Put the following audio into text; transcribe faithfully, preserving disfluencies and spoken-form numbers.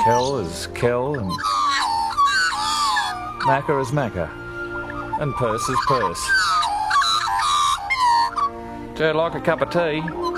Kel is Kel, and Macca is Macca, and Purse is Purse. Do you like a cup of tea?